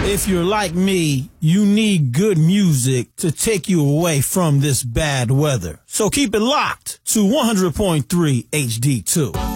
If you're like me, you need good music to take you away from this bad weather. So keep it locked to 100.3 HD2.